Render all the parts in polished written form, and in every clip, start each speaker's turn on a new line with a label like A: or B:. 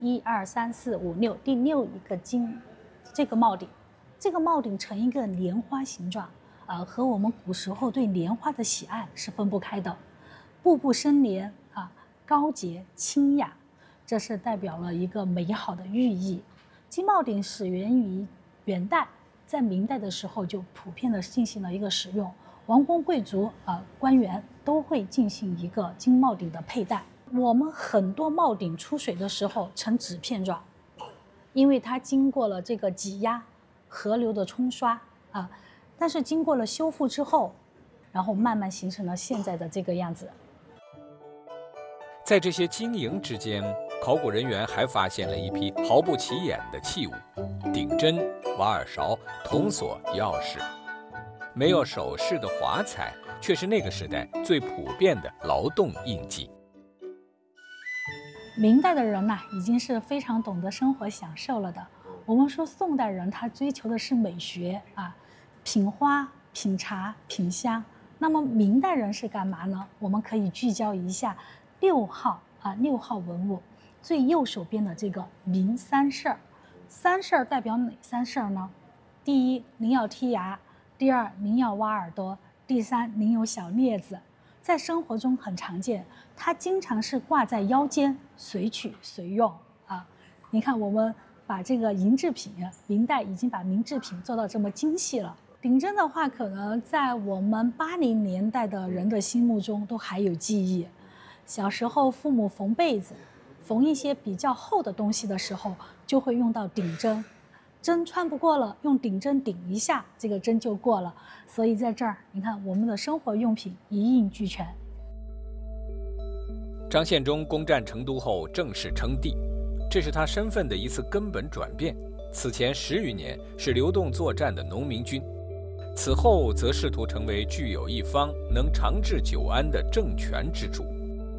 A: 1、2、3、4、5、6，第6一个金，这个帽顶，这个帽顶呈一个莲花形状，和我们古时候对莲花的喜爱是分不开的。步步生莲高洁清雅，这是代表了一个美好的寓意。金帽顶始源于元代，在明代的时候就普遍的进行了一个使用，王公贵族官员都会进行一个金帽顶的佩戴。我们很多帽顶出水的时候呈纸片状，因为它经过了这个挤压、河流的冲刷但是经过了修复之后，然后慢慢形成了现在的这个样子。
B: 在这些金银之间，考古人员还发现了一批毫不起眼的器物：顶针、挖耳勺、铜锁、钥匙。没有首饰的华彩，却是那个时代最普遍的劳动印记。
A: 明代的人已经是非常懂得生活享受了的。我们说宋代人他追求的是美学品花、品茶、品香。那么明代人是干嘛呢？我们可以聚焦一下6号文物，最右手边的这个明三事儿。三事儿代表哪3事儿呢？第一，您要剔牙；第二，您要挖耳朵；第三，您有小镊子。在生活中很常见，它经常是挂在腰间，随取随用你看，我们把这个银制品，明代已经把明制品做到这么精细了。顶针的话，可能在我们80年代的人的心目中都还有记忆。小时候，父母缝被子，缝一些比较厚的东西的时候，就会用到顶针。针穿不过了，用顶针顶一下，这个针就过了。所以在这儿，你看我们的生活用品一应俱全。
B: 张献忠攻占成都后正式称帝，这是他身份的一次根本转变。此前10余年是流动作战的农民军，此后则试图成为具有一方能长治久安的政权之主。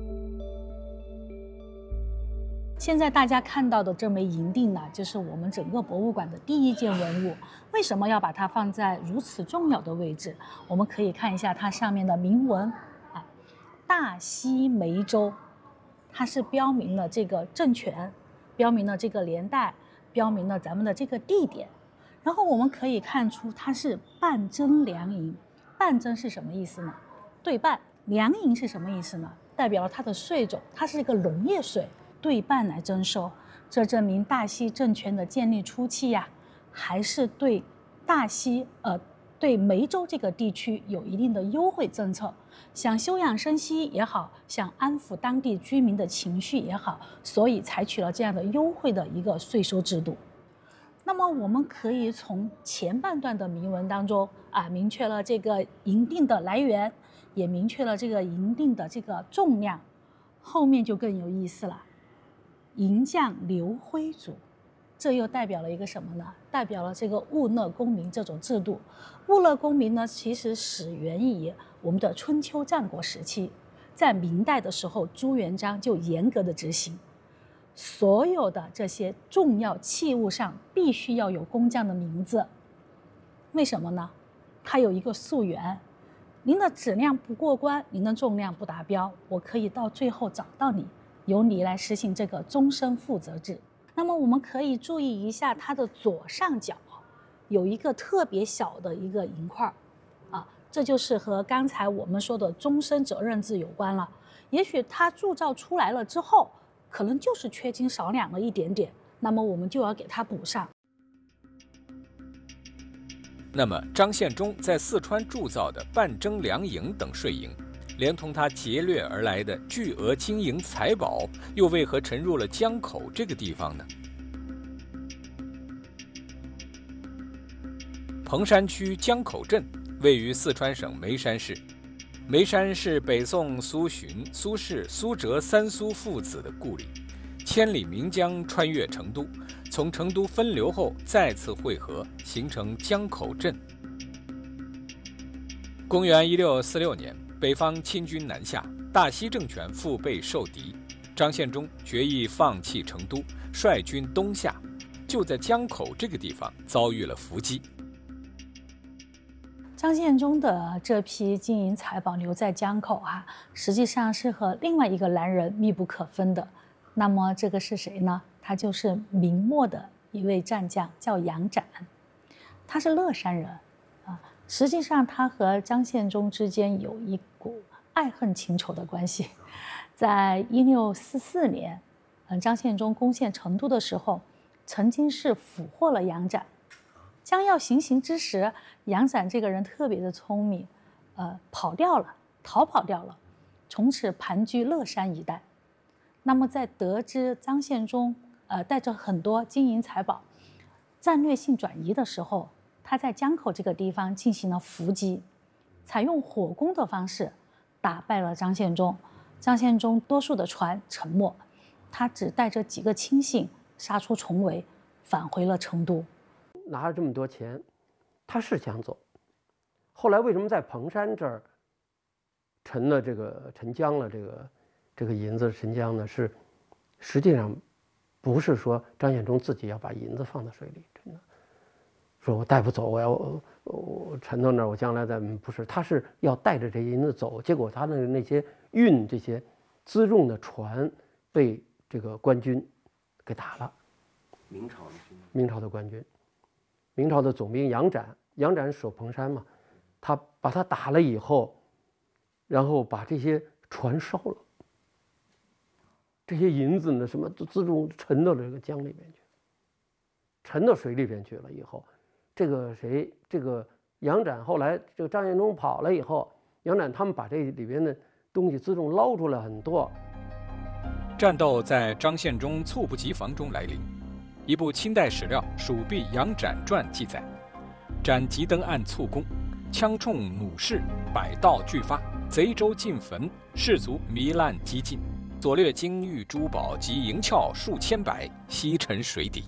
A: 现在大家看到的这枚银锭就是我们整个博物馆的第一件文物。为什么要把它放在如此重要的位置？我们可以看一下它上面的铭文大西梅州，它是标明了这个政权，标明了这个年代，标明了咱们的这个地点。然后我们可以看出它是半真良银。半真是什么意思呢？对半。良银是什么意思呢？代表了它的税种，它是一个农业税，对半来征收。这证明大西政权的建立初期还是对大西对梅州这个地区有一定的优惠政策，想休养生息也好，想安抚当地居民的情绪也好，所以采取了这样的优惠的一个税收制度。那么我们可以从前半段的铭文当中明确了这个银锭的来源，也明确了这个银锭的这个重量。后面就更有意思了，银匠刘徽祖，这又代表了一个什么呢？代表了这个物勒公民这种制度。物勒公民呢，其实始源于我们的春秋战国时期，在明代的时候，朱元璋就严格的执行，所有的这些重要器物上必须要有工匠的名字。为什么呢？它有一个溯源，您的质量不过关，您的重量不达标，我可以到最后找到你，由你来实行这个终身负责制。那么我们可以注意一下它的左上角有一个特别小的一个银块这就是和刚才我们说的终身责任制有关了。也许它铸造出来了之后，可能就是缺斤少两了一点点，那么我们就要给它补上。
B: 那么张献忠在四川铸造的半征良银等税银，连同他劫掠而来的巨额金银财宝，又为何沉入了江口这个地方呢？彭山区江口镇位于四川省眉山市。眉山是北宋苏洵、苏轼、苏辙三苏父子的故里，千里岷江穿越成都，从成都分流后再次汇合，形成江口镇。公元1646年，北方侵军南下，大西政权腹背受敌，张献忠决意放弃成都，率军东下，就在江口这个地方遭遇了伏击。
A: 张献忠的这批金银财宝留在江口实际上是和另外一个男人密不可分的。那么这个是谁呢？ 他就是明末的一位战将，叫杨展，他是乐山人啊。实际上，他和张献忠之间有一股爱恨情仇的关系。在1644年，张献忠攻陷成都的时候，曾经是俘获了杨展。将要行刑之时，杨展这个人特别的聪明，逃跑掉了，从此盘踞乐山一带。那么在得知张献忠带着很多金银财宝战略性转移的时候，他在江口这个地方进行了伏击，采用火攻的方式打败了张献忠。张献忠多数的船沉没，他只带着几个亲信杀出重围，返回了成都。
C: 拿了这么多钱，他是想走。后来为什么在彭山这儿沉江了这个银子沉江呢？是实际上不是说张献忠自己要把银子放在水里沉的，说我带不走，我沉到那儿，我将来再不是，他是要带着这银子走。结果他的那些运这些辎重的船被这个官军给打了。明朝的官军。明朝的总兵杨展守彭山嘛，他把他打了以后，然后把这些船烧了，这些银子呢，什么辎重沉到这个江里边去，沉到水里边去了以后，这个杨展后来这个张献忠跑了以后，杨展他们把这里边的东西辎重捞出来很多。
B: 战斗在张献忠猝不及防中来临。一部清代史料《蜀壁杨展传》记载，展急登岸促攻，枪铳弩士，百道俱发，贼舟尽焚，士卒糜烂几尽，所掠金玉珠宝及银鞘数千百，悉沉水底。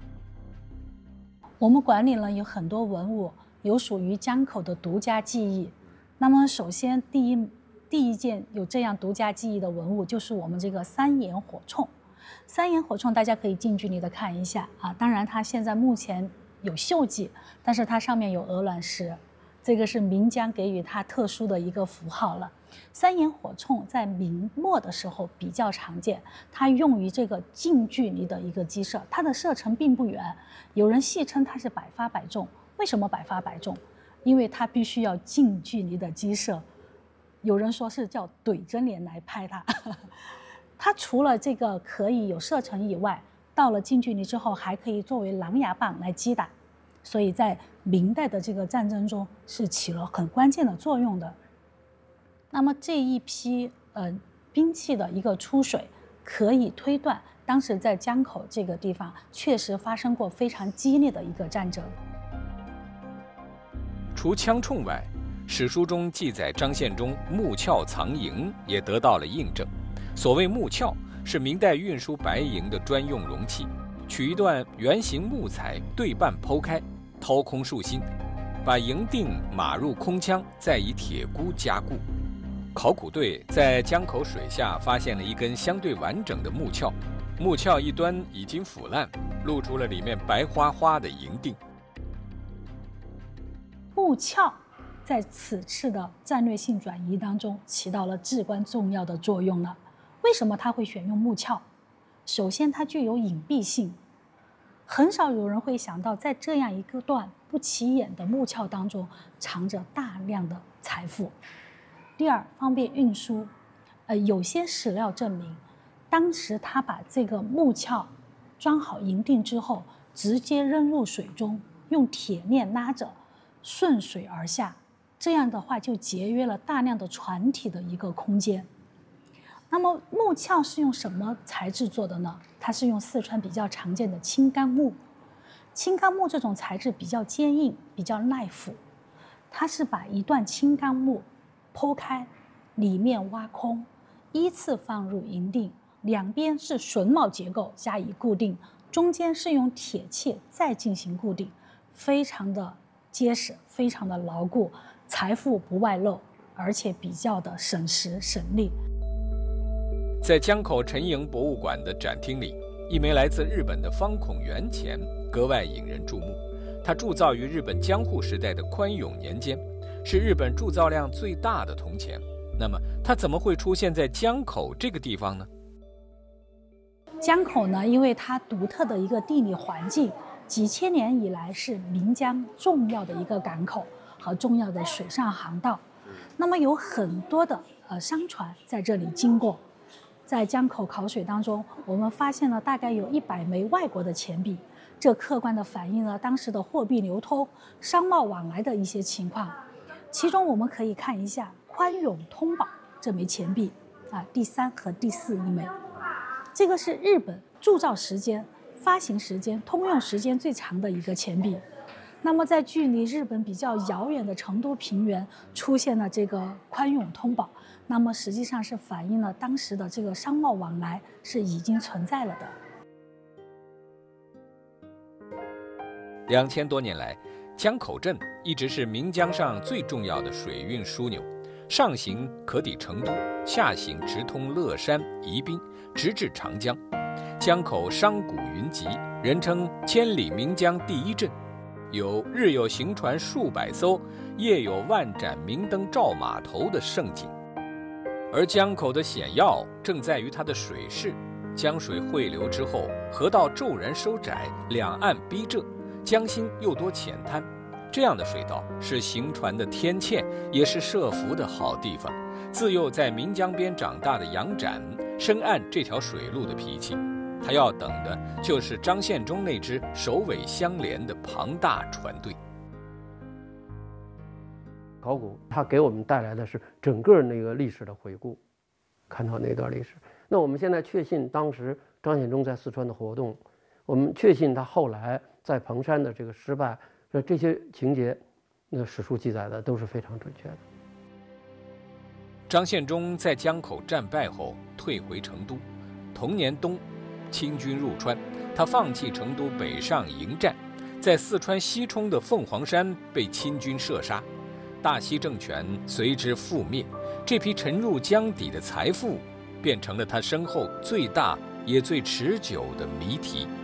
A: 我们馆里呢有很多文物，有属于江口的独家记忆。那么首先第一件有这样独家记忆的文物，就是我们这个三眼火铳。三眼火铳大家可以近距离的看一下啊，当然它现在目前有锈迹，但是它上面有鹅卵石，这个是明江给予它特殊的一个符号了。三眼火铳在明末的时候比较常见，它用于这个近距离的一个击射，它的射程并不远，有人戏称它是百发百中。为什么百发百中？因为它必须要近距离的击射，有人说是叫怼着脸来拍它。它除了这个可以有射程以外，到了近距离之后还可以作为狼牙棒来击打，所以在明代的这个战争中是起了很关键的作用的。那么这一批兵器的一个出水，可以推断当时在江口这个地方确实发生过非常激烈的一个战争。
B: 除枪铳外，史书中记载张献忠木鞘藏银也得到了印证。所谓木鞘，是明代运输白银的专用容器，取一段圆形木材对半剖开，掏空竖心，把银锭码入空腔，再以铁箍加固。考古队在江口水下发现了一根相对完整的木鞘，木鞘一端已经腐烂，露出了里面白花花的银锭。
A: 木鞘在此次的战略性转移当中起到了至关重要的作用了。为什么他会选用木鞘？首先，它具有隐蔽性，很少有人会想到，在这样一个段不起眼的木鞘当中，藏着大量的财富。第二，方便运输。有些史料证明，当时他把这个木鞘装好银锭之后，直接扔入水中，用铁链拉着，顺水而下。这样的话，就节约了大量的船体的一个空间。那么木鞘是用什么材质做的呢？它是用四川比较常见的青冈木。青冈木这种材质比较坚硬，比较耐腐。它是把一段青冈木剖开，里面挖空，依次放入银锭，两边是榫卯结构加以固定，中间是用铁器再进行固定，非常的结实，非常的牢固，财富不外露，而且比较的省时省力。
B: 在江口陈营博物馆的展厅里，一枚来自日本的方孔圆钱格外引人注目。它铸造于日本江户时代的宽永年间，是日本铸造量最大的铜钱。那么，它怎么会出现在江口这个地方呢？
A: 江口呢，因为它独特的一个地理环境，几千年以来是岷江重要的一个港口和重要的水上航道。那么有很多的商船在这里经过。在江口考水当中，我们发现了大概有100枚外国的钱币，这客观的反映了当时的货币流通、商贸往来的一些情况。其中我们可以看一下宽永通宝这枚钱币第3和第4一枚，这个是日本铸造时间、发行时间、通用时间最长的一个钱币。那么在距离日本比较遥远的成都平原出现了这个宽永通宝，那么实际上是反映了当时的这个商贸往来是已经存在了的。
B: 2000多年来，江口镇一直是岷江上最重要的水运枢纽，上行可抵成都，下行直通乐山、宜宾，直至长江。江口商贾云集，人称千里岷江第一镇，日有行船数百艘，夜有万盏明灯照码头的盛景。而江口的险要正在于它的水势，江水汇流之后，河道骤然收窄，两岸逼仄，江心又多浅滩，这样的水道是行船的天堑，也是设伏的好地方。自幼在岷江边长大的杨展深谙这条水路的脾气，他要等的就是张献忠那支首尾相连的庞大船队。
C: 考古它给我们带来的是整个那个历史的回顾，看到那段历史。那我们现在确信当时张献忠在四川的活动，我们确信他后来在彭山的这个失败，这些情节，那史书记载的都是非常准确的。
B: 张献忠在江口战败后退回成都，同年冬，清军入川，他放弃成都北上迎战，在四川西冲的凤凰山被清军射杀，大西政权随之覆灭。这批沉入江底的财富，变成了他身后最大也最持久的谜题。